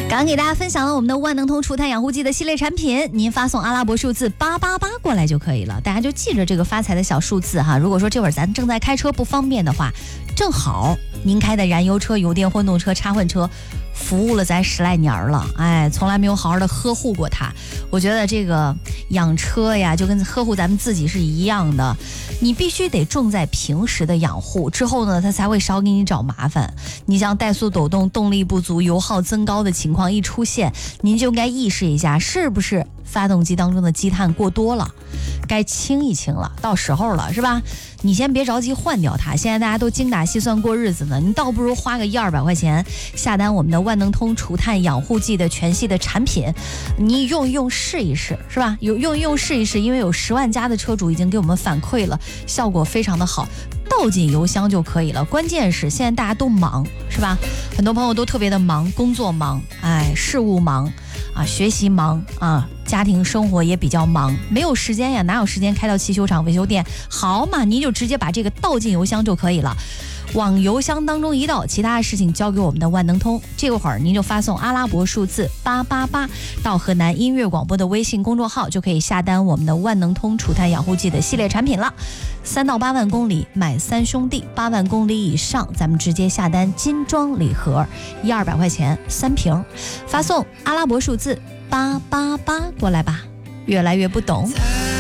刚给大家分享了我们的万能通除碳养护剂的系列产品，您发送阿拉伯数字888过来就可以了，大家就记着这个发财的小数字哈。如果说这会儿咱正在开车不方便的话，正好您开的燃油车、油电混动车、插混车服务了咱10来年了，从来没有好好的呵护过它。我觉得这个养车呀，就跟呵护咱们自己是一样的，你必须得重在平时的养护，之后呢，它才会少给你找麻烦。你像怠速抖动、动力不足、油耗增高的情况一出现，您就应该意识一下，是不是发动机当中的积碳过多了，该清一清了，到时候了，是吧？你先别着急换掉它，现在大家都精打细算过日子呢，你倒不如花个100-200块钱下单我们的万能通除碳养护剂的全系的产品，你用一用试一试，是吧？用一用试一试，因为有10万加的车主已经给我们反馈了，效果非常的好，倒进油箱就可以了。关键是现在大家都忙，是吧？很多朋友都特别的忙，工作忙，事务忙啊，学习忙啊，家庭生活也比较忙，没有时间呀，哪有时间开到汽修厂、维修店？好嘛，您就直接把这个倒进油箱就可以了，往油箱当中一倒，其他的事情交给我们的万能通。这会儿您就发送阿拉伯数字888到河南音乐广播的微信公众号，就可以下单我们的万能通除碳养护剂的系列产品了。3到8万公里买3兄弟，8万公里以上咱们直接下单精装礼盒，100-200块钱3瓶，发送阿拉伯数字888过来吧。越来越不懂。